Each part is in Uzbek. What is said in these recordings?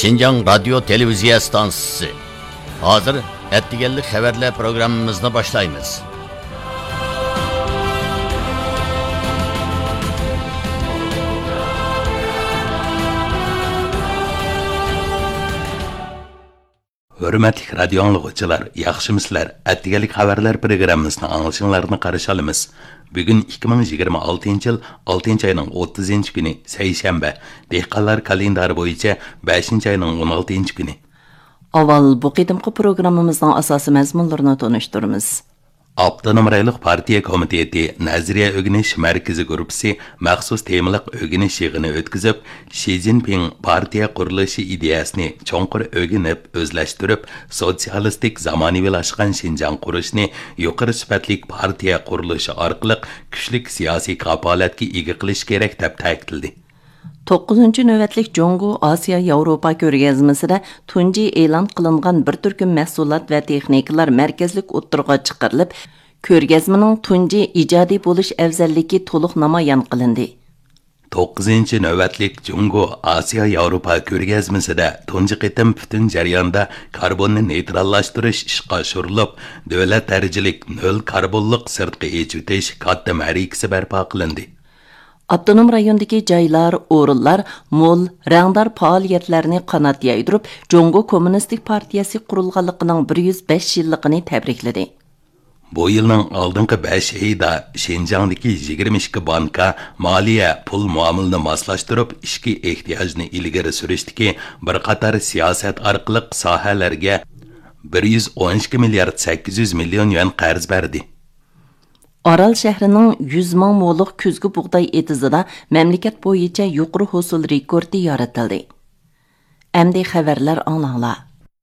Şinjan Radyo Televiziya Stansiyası. Hazır ettigellik haberler programımızda başlayımız. Hürmetlik radyo anlıqçılar, yaxşımısızlar. Ettigelik haberler programımızın anlaşılmalarını qarşılaymiz. Bugün 2026 yıl 6. ayının 30. günü Seyşembe. Dehqonlar kalendari bo'yicha 5. ayının 16. günü. Aval bu qedimki programımızın asası məzmunlarını tanıştırırız. Abdunum Raylık Partiya Komiteti Naziriya Ögüniş Merkezi Grupsi maxsus temiliq ögüniş yığını ötküzüp, Xi Jinping partiya quruluşı ideyasını çoğunqur ögünüp, özleştirip, sosyalistik zamanivilaşqan Şinjan quruşni yuqarı süpetlik partiya quruluşu arqılıq küçlük siyasi kapalatki ega qilish kerak deb ta'kidladi. 9. növbətlik Congo Asiya Avropa ko'rgazmasida tunji e'lon qilingan bir turkum mahsulot va texnikalar markazlik o'ttirg'a chiqarilib, ko'rgazmaning tunji ijodiy bo'lish afzalligi to'liq namoyon qilindi. 9. növbətlik Congo Asiya Avropa ko'rgazmasida tunji qitim butun jarayonda karbonni neytrallashtirish ishga oshirilib, davlat darajilik nol karbonliq sirtqi echitish katta ma'rikasi barpo qilindi. Abdunum rayondagi joylar, o'rinlar mo'l, rangdor faoliyatlarni qanot yaydirib, Congo Kommunistik partiyasi qurilganligining 105 yilligini tabrikladi. Bu yılning oldingi 5 oyida Şinjandagi 22 banka moliya pul muomilini moslashtirib, ishki ehtiyojni ilgari surishdagi bir qator siyosat orqali sohalarga 112 milliard 800 million yuan qarz berdi. Aral shahrining 100 ming mo'liq kuzgi bug'doy etizida mamlakat bo'yicha yuqori hosil rekordi yaratildi. Endi xabarlar anlanglar.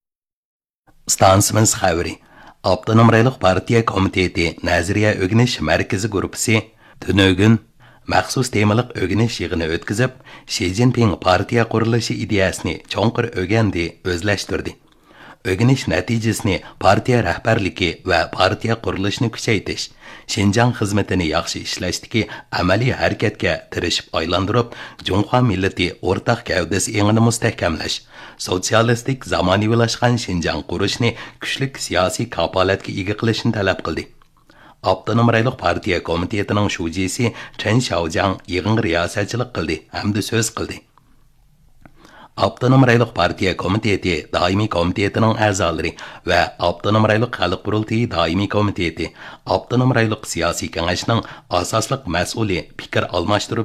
Stansimiz xabari. Abdunum Raylık Partiya Komiteti Naziriya Ögüniş Merkezi Grupsi tünögün maxsus temiliq ögüniş yığını ötküzüp, Xi Jinping partiya qurulushi ideyasini çoğunqur ögendi, özleştirdi. Ögüniş natijasini partiya rahbarligi va partiya qurilishini kuchaytirish, Şinjan xizmatini yaxshi ishlashdagi amaliy harakatga tirishib aylantirib, Junxo millati o'rtaq gavdasi engini mustahkamlash, sotsialistik zamoniylashgan Şinjan qurishni kuchlik siyosiy kapolatga ega qilishni talab qildi. Abdunum Raylık Partiya Komitetining shujisi Chen Xiaojiang yig'inga riyosatchilik qildi hamda so'z qildi. Abdunum Raylık Partiya Komiteti Daimi Komitetining a'zolari va Abdunum Raylık Xalq Qurultiyi Daimi Komiteti, Abdunum Raylık Siyosiy Kengashining asosliq mas'uli fikr almashtirib